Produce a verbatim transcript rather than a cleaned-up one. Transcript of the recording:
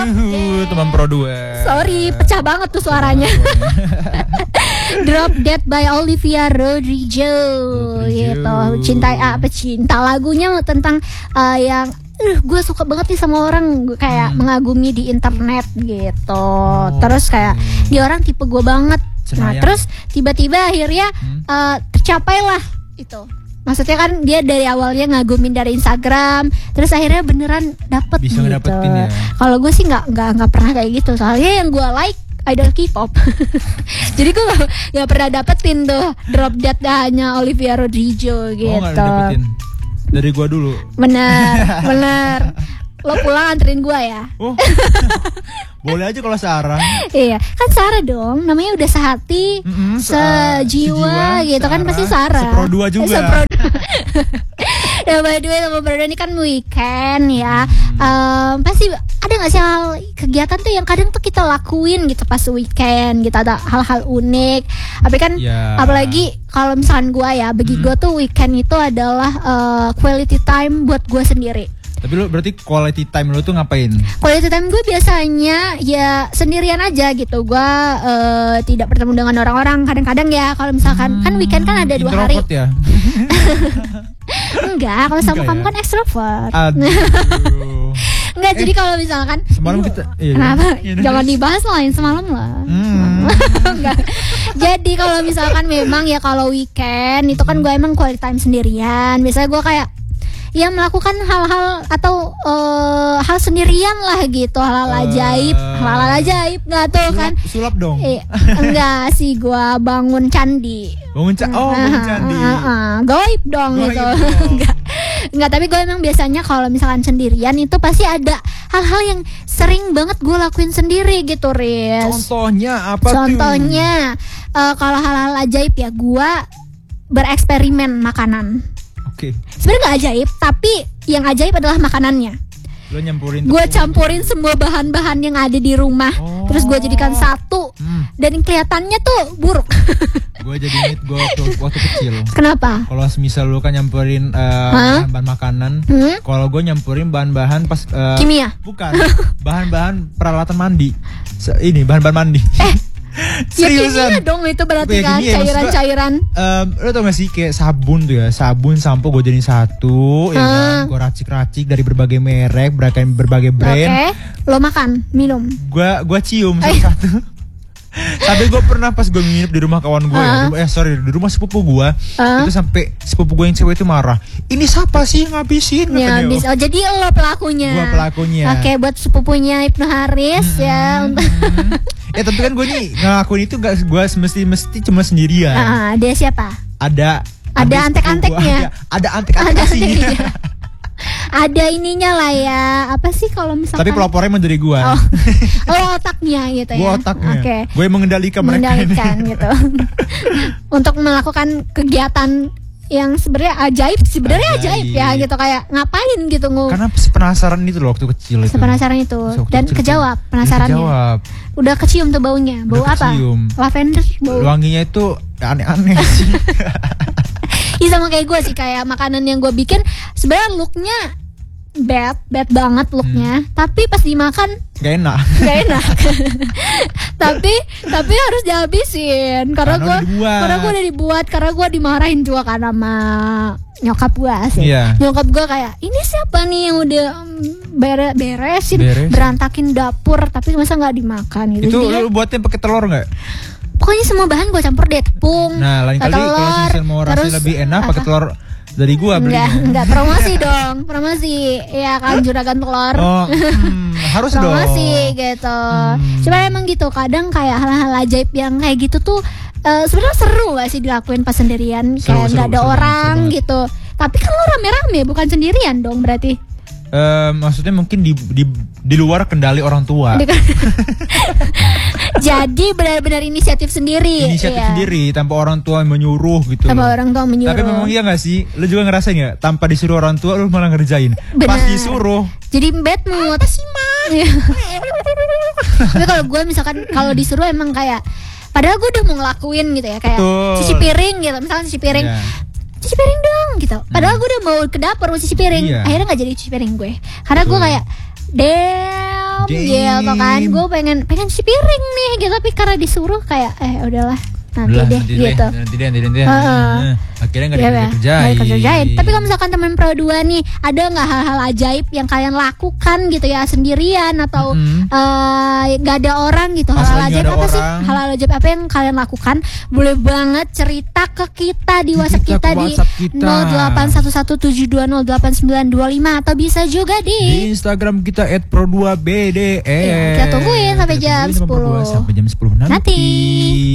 Uh, teman pro dua. Sorry, pecah banget tuh suaranya. Drop Dead by Olivia Rodrigo, gitu. Cinta apa cinta lagunya tentang uh, yang uh, gue suka banget nih sama orang, gue kayak hmm. mengagumi di internet gitu. Oh, terus kayak okay. dia orang tipe gue banget. Senayang. Nah terus tiba-tiba akhirnya hmm. uh, tercapailah itu. Maksudnya kan dia dari awalnya ngagumin dari Instagram, terus akhirnya beneran dapet bisa gitu. Ya. Kalau gue sih nggak nggak nggak pernah kayak gitu, soalnya yang gue like idol K-pop. Jadi gue gak, gak pernah dapetin tuh Drop Dead hanya Olivia Rodrigo gitu. Oh gak dapetin? Dari gue dulu. Bener, bener. Lo pulang anterin gue ya. Oh. Boleh aja kalau Sarah. Iya, kan Sarah dong, namanya udah sehati, mm-hmm, sejiwa, sejiwa gitu Sarah. Kan pasti Sarah. Sepro dua juga. Sepro dua. Ya by the way sama Bro ini kan weekend ya. Hmm. Um, pasti ada nggak sih hal kegiatan tuh yang kadang tuh kita lakuin gitu pas weekend gitu, ada hal-hal unik. Tapi kan yeah. apalagi kalau misalkan gue ya, bagi hmm. gue tuh weekend itu adalah uh, quality time buat gue sendiri. Tapi lu berarti quality time lu tuh ngapain? Quality time gue biasanya ya sendirian aja gitu. Gue uh, tidak bertemu dengan orang-orang. Kadang-kadang ya kalau misalkan hmm, kan weekend kan ada dua hari. Ya? Enggak, kalau sama kamu ya? Kan ekstrovert. Aduh. Enggak, eh, jadi kalau misalkan semalam kita iya, kenapa? Iya, Jangan dibahas lain semalam lah. Hmm. Enggak. Jadi kalau misalkan memang ya kalau weekend itu kan gue emang quality time sendirian. Biasanya gue kayak ya melakukan hal-hal atau uh, hal sendirian lah gitu, hal-hal uh, ajaib, hal-hal ajaib nggak tuh sulap, kan? Sulap dong. Eh, enggak sih, gua bangun candi. Bangun candi. Oh, bangun candi. Uh, uh, uh, goib dong goib gitu. Enggak, enggak. Tapi gue emang biasanya kalau misalkan sendirian itu pasti ada hal-hal yang sering banget gue lakuin sendiri gitu, Riz. Contohnya apa? Contohnya uh, kalau hal-hal ajaib ya gue bereksperimen makanan. Okay. Sebenarnya nggak ajaib, tapi yang ajaib adalah makanannya. Lo nyampurin. Gue campurin semua bahan-bahan yang ada di rumah, oh. terus gue jadikan satu, hmm. dan kelihatannya tuh buruk. Gue jadi inget gue waktu, waktu kecil. Kenapa? Kalau misal lo kan nyampurin uh, bahan-bahan makanan, hmm? kalau gue nyampurin bahan-bahan pas uh, kimia. Bukan, bahan-bahan peralatan mandi. Ini bahan-bahan mandi. Eh. Seriusan? Ya dong itu berarti kan cairan-cairan. Um, lo tau gak sih kayak sabun tuh ya, sabun sampo gue jadiin satu, hmm. ya kan, gue racik-racik dari berbagai merek, berbagai berbagai brand. Oke, okay. Lo makan, minum. Gue gue cium satu-satu. Sampai gue pernah pas gue nginep di rumah kawan gue, uh. ya, eh sorry di rumah sepupu gue, uh. itu sampai sepupu gue yang cewek itu marah. Ini siapa sih yang ngabisin? Ya, habis. Oh jadi lo pelakunya. Gue pelakunya. Oke, okay, buat sepupunya Ibnu Haris hmm. ya. Eh tapi kan gue nih ngelakuin itu gak gue mesti mesti cuma sendirian. Uh, dia siapa? Ada. Ada antek-anteknya. Ada, ada antek-antek aslinya. Ada ininya lah ya. Apa sih kalau misalkan? Tapi pelopornya emang dari gue. Oh, oh otaknya gitu ya. Gue otaknya. Oke. Okay. Gue mengendalikan mereka. Mengendalikan gitu. Untuk melakukan kegiatan yang sebenarnya ajaib, sebenarnya ajaib. ajaib ya gitu, kayak ngapain gitu ngu. Karena penasaran itu loh waktu kecil itu. Penasaran itu dan kecil kejawab itu. Penasarannya. Kejawab. Udah kecium tuh baunya. Bau Udah apa? Kecium. Lavender. Bau. Wanginya itu aneh-aneh sih. Iya sama kayak gue sih, kayak makanan yang gue bikin sebenarnya looknya bad, bad banget looknya, hmm. tapi pas dimakan gak enak, gak enak. tapi tapi harus dihabisin karena, karena gue karena gue udah dibuat, karena gue dimarahin juga kan sama nyokap gue sih. Yeah. Nyokap gue kayak ini siapa nih yang udah bere beresin, Beres. berantakin dapur tapi masa nggak dimakan gitu. Itu lu buatnya pakai telur nggak? Pokoknya semua bahan gue campur deh, tepung. Nah lain kali kalau misalnya mau rasanya lebih enak pakai telur dari gua beli. Enggak, enggak promosi dong, promosi. Ya kan juragan telur. Oh, hmm, harus promosi, dong. Promosi gitu. Hmm. Cuma emang gitu, kadang kayak hal-hal ajaib yang kayak gitu tuh uh, sebenarnya seru gak sih dilakuin pas sendirian, seru, kayak nggak ada seru, orang seru gitu. Tapi kan lo rame-rame, bukan sendirian dong berarti. Uh, maksudnya mungkin di, di di luar kendali orang tua. Jadi benar-benar inisiatif sendiri. Inisiatif iya. sendiri tanpa orang tua menyuruh gitu. Tanpa orang tua menyuruh. Tapi memang iya nggak sih? Lu juga ngerasain nggak? Tanpa disuruh orang tua lu malah ngerjain. Bener. Pas disuruh. Jadi bad mood. Apa sih mah? Tapi kalau gue misalkan kalau disuruh emang kayak, padahal gue udah mau ngelakuin gitu ya, kayak Betul. cuci piring gitu, misalkan cuci piring. Yeah. Cuci piring dong gitu. Padahal hmm. gue udah mau ke dapur mau cuci piring. Iya. Akhirnya gak jadi cuci piring gue. Karena Betul. gue kayak damn Om gitu kan. Gue pengen pengen si piring nih gitu, tapi karena disuruh kayak eh udahlah nanti Udah, deh nanti gitu. Deh, nanti deh, nanti deh, nanti deh. Uh, Akhirnya nggak ya, dikerjain. Gak dikerjain. Tapi kalau misalkan teman Pro dua nih, ada nggak hal-hal ajaib yang kalian lakukan gitu ya sendirian atau Mm-hmm. uh, gak ada orang gitu? Pas Hal-hal lagi ajaib nggak ada apa sih? orang. Hal-hal ajaib apa yang kalian lakukan? Boleh banget cerita ke kita di WhatsApp Kita kita, ke di WhatsApp kita. nol delapan satu satu tujuh dua nol delapan sembilan dua lima atau bisa juga Di di Instagram kita et pro dua b d e. Iya, kita tungguin sampai Kita jam tungguin sama Pro dua sepuluh. sampai jam sepuluh nanti. Nanti.